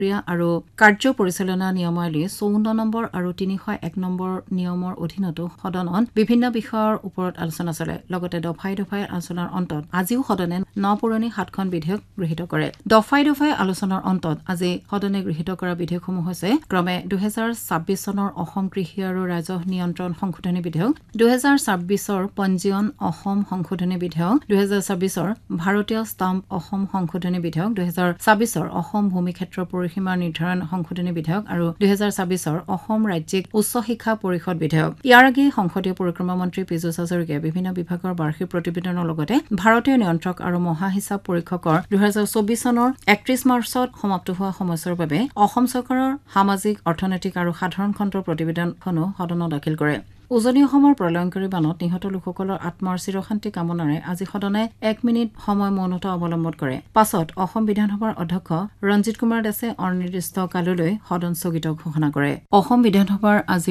ক্ৰিয়া আৰু কাৰ্য পৰিচালনা নিয়মাৱলী 54 নম্বৰ আৰু 301 নম্বৰ নিয়মৰ অধীনতো সদনত বিভিন্ন বিষয়ৰ ওপৰত আলোচনা চলে লগতে দফাই দফাই আলোচনাৰ অন্তত আজিও সদনে নপুৰণি 7খন বিধেয়ক গৃহীত কৰে দফাই দফাই আলোচনাৰ অন্তত আজি সদনে গৃহীত কৰা বিধেয়কসমূহ হৈছে ক্ৰমে 2026 চনৰ অসম কৃষি আৰু ৰাজহ নিয়ন্ত্ৰণ সংশোধনী বিধেয়ক 2026ৰ পঞ্জীয়ন অসম সংশোধনী বিধেয়ক 2026ৰ ভাৰতীয় ষ্টাম্প অসম সংশোধনী বিধেয়ক 2026ৰ অসম ভূমি ক্ষেত্ৰ পৰিসীমা নিৰ্ধাৰণ সংশোধনী বিধেয়ক আৰু 2026ৰ অসম ৰাজ্যিক উচ্চ শিক্ষা পৰিষদ বিধেয়ক ইয়াৰ আগেয়ে সংসদীয় পৰিক্ৰমা মন্ত্ৰী পীযুষ হাজৰিকাই বিভিন্ন বিভাগৰ বাৰ্ষিক প্ৰতিবেদনৰ লগতে ভাৰতীয় নিয়ন্ত্ৰক আৰু মহা হিচাপ পৰীক্ষকৰ 2024 চনৰ 31 মাৰ্চত সমাপ্ত হোৱা সময়ছোৱাৰ বাবে অসম চৰকাৰৰ সামাজিক অৰ্থনৈতিক আৰু সাধাৰণ খণ্ডৰ প্ৰতিবেদনখনো সদনত দাখিল কৰে উজনি অসমৰ প্ৰলয়ংকাৰী বানত নিহত লোকসকলৰ আত্মাৰ চিৰশান্তি কামনাৰে আজি সদনে 1 মিনিট সময় মৌনতা অৱলম্বন কৰে পাছত অসম বিধানসভাৰ অধ্যক্ষ ৰঞ্জিত কুমাৰ দাসে অনিৰ্দিষ্ট কাললৈ সদন স্থগিত ঘোষণা কৰে অসম বিধানসভাৰ আজি